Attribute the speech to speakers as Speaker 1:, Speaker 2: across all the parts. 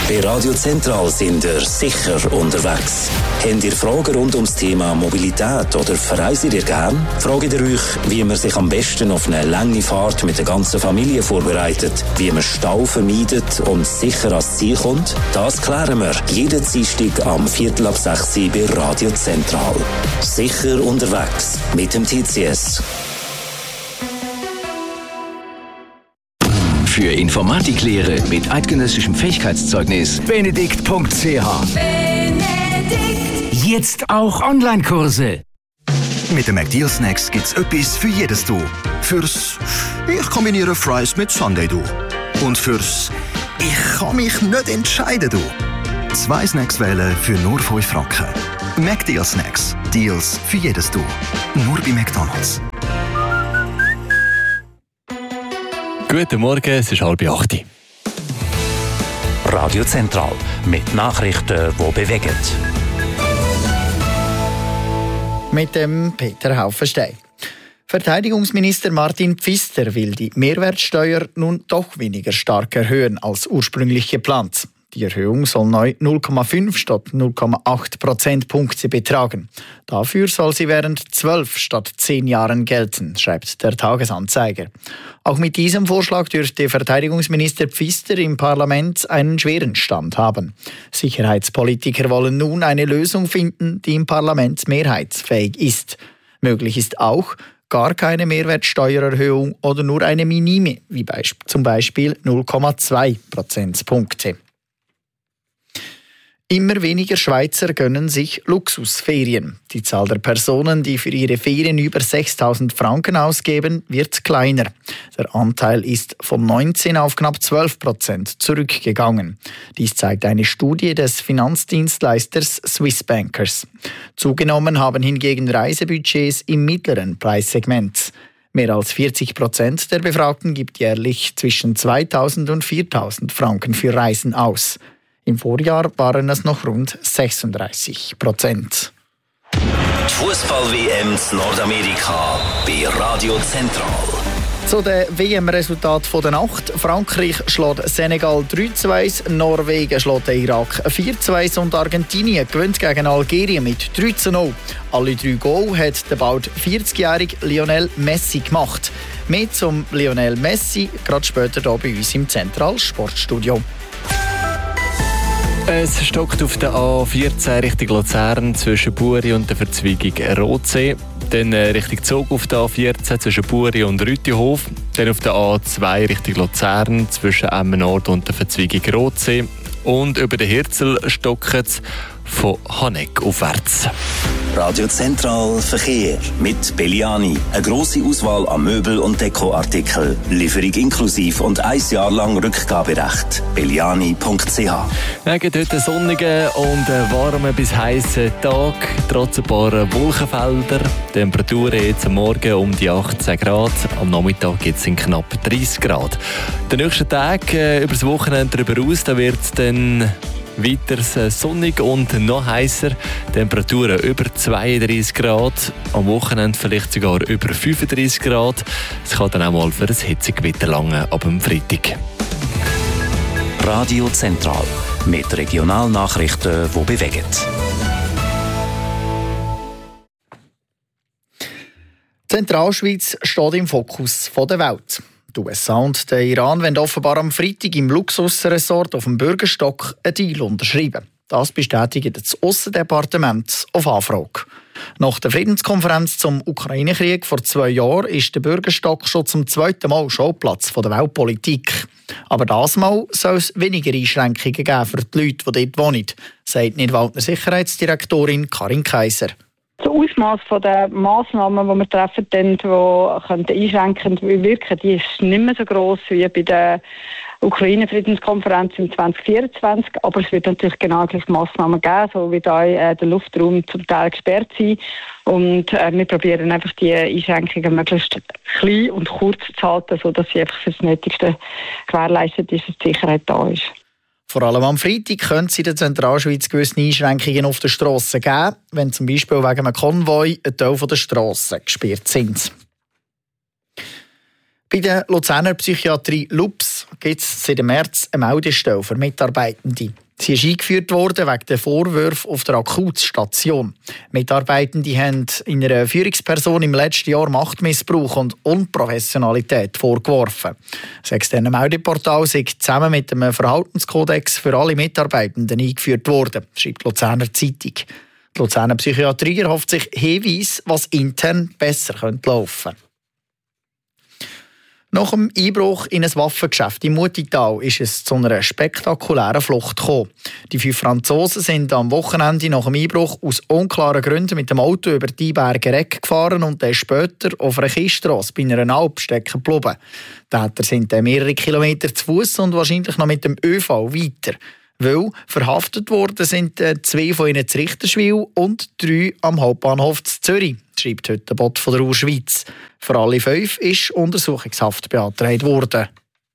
Speaker 1: Bei Radio Zentral sind ihr sicher unterwegs. Habt ihr Fragen rund ums Thema Mobilität oder verreist ihr gern? Fragt ihr euch, wie man sich am besten auf eine lange Fahrt mit der ganzen Familie vorbereitet, wie man Stau vermeidet und sicher ans Ziel kommt? Das klären wir jeden Dienstag am 5:45 bei Radio Zentral. Sicher unterwegs mit dem TCS.
Speaker 2: Für Informatiklehre mit eidgenössischem Fähigkeitszeugnis benedikt.ch. Jetzt auch Online-Kurse.
Speaker 3: Mit den McDeal Snacks gibt's etwas für jedes Du. Fürs Ich kombiniere Fries mit Sundae Du. Und fürs Ich kann mich nicht entscheiden Du. 2 Snacks wählen für nur 5 Franken. McDeal Snacks. Deals für jedes Du. Nur bei McDonald's.
Speaker 4: Guten Morgen, es ist 7:30.
Speaker 1: Radio Zentral mit Nachrichten, die bewegen.
Speaker 5: Mit dem Peter Haufenstein. Verteidigungsminister Martin Pfister will die Mehrwertsteuer nun doch weniger stark erhöhen als ursprünglich geplant. Die Erhöhung soll neu 0,5 statt 0,8 Prozentpunkte betragen. Dafür soll sie während 12 statt 10 Jahren gelten, schreibt der Tagesanzeiger. Auch mit diesem Vorschlag dürfte Verteidigungsminister Pfister im Parlament einen schweren Stand haben. Sicherheitspolitiker wollen nun eine Lösung finden, die im Parlament mehrheitsfähig ist. Möglich ist auch gar keine Mehrwertsteuererhöhung oder nur eine minime, wie zum Beispiel 0,2 Prozentpunkte. Immer weniger Schweizer gönnen sich Luxusferien. Die Zahl der Personen, die für ihre Ferien über 6.000 Franken ausgeben, wird kleiner. Der Anteil ist von 19 auf knapp 12% zurückgegangen. Dies zeigt eine Studie des Finanzdienstleisters Swiss Bankers. Zugenommen haben hingegen Reisebudgets im mittleren Preissegment. Mehr als 40% der Befragten gibt jährlich zwischen 2.000 und 4.000 Franken für Reisen aus. Im Vorjahr waren es noch rund 36%.
Speaker 1: Die Fußball-WM in Nordamerika bei Radio Zentral.
Speaker 5: Zu den WM-Resultaten der Nacht. Frankreich schlägt Senegal 3:2, Norwegen schlägt den Irak 4:2 und Argentinien gewinnt gegen Algerien mit 3:0. Alle 3 Goal hat der bald 40-jährige Lionel Messi gemacht. Mehr zum Lionel Messi gerade später hier bei uns im Zentralsportstudio.
Speaker 4: Es stockt auf der A14 Richtung Luzern zwischen Buri und der Verzweigung Rotsee. Dann Richtung Zug auf der A14 zwischen Buri und Rüttihof. Dann auf der A2 Richtung Luzern zwischen Emmen Nord und der Verzweigung Rotsee. Und über den Hirzel stockt es von Haneck aufwärts.
Speaker 1: Radio Zentral Verkehr mit Belliani. Eine grosse Auswahl an Möbel- und Dekoartikeln. Lieferung inklusiv und 1 Jahr lang Rückgaberecht. Belliani.ch.
Speaker 4: Es gibt heute einen sonnigen und warmen bis heißen Tag, trotz ein paar Wolkenfelder. Temperaturen jetzt am Morgen um die 18 Grad, am Nachmittag gibt es knapp 30 Grad. Den nächsten Tag über das Wochenende darüber aus, da wird es dann weiter sonnig und noch heißer. Temperaturen über 32 Grad. Am Wochenende vielleicht sogar über 35 Grad. Es kann dann auch mal für ein Hitzegewitter langen ab dem Freitag.
Speaker 1: Radio Zentral mit Regionalnachrichten, die bewegen.
Speaker 5: Die Zentralschweiz steht im Fokus der Welt. Die USA und der Iran wollen offenbar am Freitag im Luxusresort auf dem Bürgerstock einen Deal unterschreiben. Das bestätigt das Aussendepartement auf Anfrage. Nach der Friedenskonferenz zum Ukraine-Krieg vor 2 Jahren ist der Bürgerstock schon zum 2. Mal Schauplatz der Weltpolitik. Aber das Mal soll es weniger Einschränkungen geben für die Leute, die dort wohnen, sagt Nidwaldner Sicherheitsdirektorin Karin Kaiser.
Speaker 6: Das Ausmaß der Massnahmen, die wir treffen, die einschränkend wirken, die ist nicht mehr so gross wie bei der Ukraine-Friedenskonferenz im 2024. Aber es wird natürlich genau gleich Massnahmen geben, so wie da der Luftraum zum Teil gesperrt sein. Und wir probieren einfach die Einschränkungen möglichst klein und kurz zu halten, sodass sie einfach für das Nötigste gewährleistet ist, dass die Sicherheit da ist.
Speaker 5: Vor allem am Freitag könnte es in der Zentralschweiz gewisse Einschränkungen auf den Strassen geben, wenn zum Beispiel wegen einem Konvoi ein Teil der Strassen gesperrt sind. Bei der Luzerner Psychiatrie LUPS gibt es seit März eine Meldestelle für Mitarbeitende. Sie ist eingeführt worden wegen der Vorwürfe auf der Akutstation. Mitarbeitende haben in einer Führungsperson im letzten Jahr Machtmissbrauch und Unprofessionalität vorgeworfen. Das externe Meldeportal sei zusammen mit einem Verhaltenskodex für alle Mitarbeitenden eingeführt worden, schreibt die Luzerner Zeitung. Die Luzerner Psychiatrie erhofft sich Hinweise, was intern besser laufen könnte. Nach dem Einbruch in ein Waffengeschäft im Mutital ist es zu einer spektakulären Flucht gekommen. Die 5 Franzosen sind am Wochenende nach dem Einbruch aus unklaren Gründen mit dem Auto über die Einberger Ecke gefahren und dann später auf einer Kiesstrasse bei einer Alp stecken geblieben. Die Täter sind dann mehrere Kilometer zu Fuß und wahrscheinlich noch mit dem ÖV weiter. Weil verhaftet worden sind 2 von ihnen zu Richterswil und 3 am Hauptbahnhof zu Zürich, schreibt heute der Bot von der Ur-Schweiz. Für alle 5 ist Untersuchungshaft beantragt worden.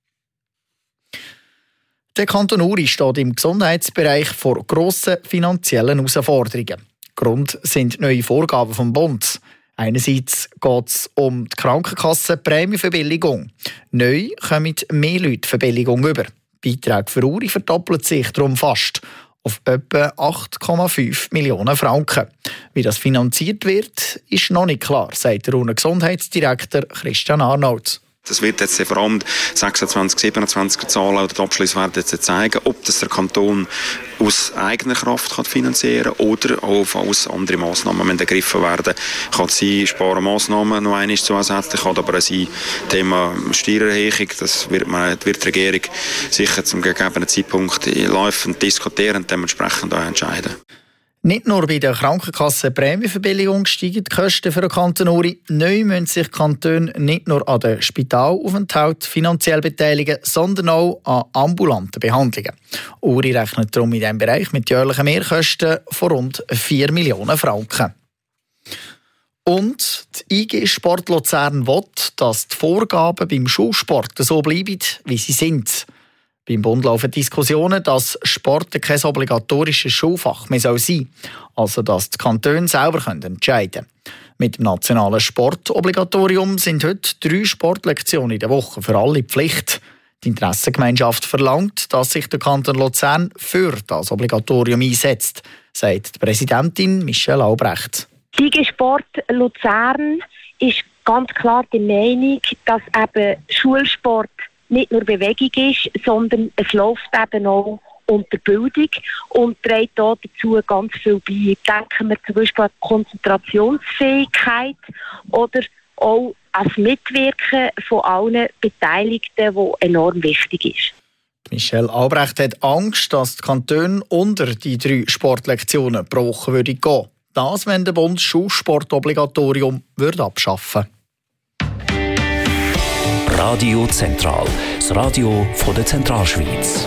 Speaker 5: Der Kanton Uri steht im Gesundheitsbereich vor grossen finanziellen Herausforderungen. Grund sind neue Vorgaben vom Bund. Einerseits geht es um die Krankenkassenprämienverbilligung. Neu kommen mehr Leute Verbilligung über. Die Beiträge für Uri verdoppeln sich darum fast auf etwa 8,5 Millionen Franken. Wie das finanziert wird, ist noch nicht klar, sagt der Urner Gesundheitsdirektor Christian Arnold.
Speaker 7: Das wird jetzt vor allem 26, 27 Zahlen oder die Abschlüsse werden jetzt zeigen, ob das der Kanton aus eigener Kraft kann finanzieren kann oder auch aus anderen Massnahmen ergriffen werden. Kann es sein, Sparmaßnahmen noch einmal zusätzlich, kann aber auch sein, Thema Steuererhöhung, das wird die Regierung sicher zum gegebenen Zeitpunkt laufend diskutieren und dementsprechend auch entscheiden.
Speaker 5: Nicht nur bei der Krankenkassenprämienverbilligung steigen die Kosten für den Kanton Uri. Neu müssen sich Kantone nicht nur an den Spitalaufenthalt finanziell beteiligen, sondern auch an ambulanten Behandlungen. Uri rechnet darum in diesem Bereich mit jährlichen Mehrkosten von rund 4 Millionen Franken. Und die IG Sport Luzern will, dass die Vorgaben beim Schulsport so bleiben, wie sie sind. Beim Bund laufen Diskussionen, dass Sport kein obligatorisches Schulfach mehr sein soll, also dass die Kantone selber entscheiden können. Mit dem nationalen Sportobligatorium sind heute 3 Sportlektionen in der Woche für alle Pflicht. Die Interessengemeinschaft verlangt, dass sich der Kanton Luzern für das Obligatorium einsetzt, sagt die Präsidentin Michelle Albrecht.
Speaker 8: Die IG Sport Luzern ist ganz klar der Meinung, dass eben Schulsport nicht nur Bewegung ist, sondern es läuft eben auch unter Bildung und trägt auch dazu ganz viel bei. Denken wir zum Beispiel an die Konzentrationsfähigkeit oder auch an das Mitwirken von allen Beteiligten, das enorm wichtig ist.
Speaker 5: Michelle Albrecht hat Angst, dass die Kantone unter die 3 Sportlektionen pro Woche gehen würden. Das, wenn der Bund das Schulsportobligatorium abschaffen würde.
Speaker 1: Radio Zentral, das Radio von der Zentralschweiz.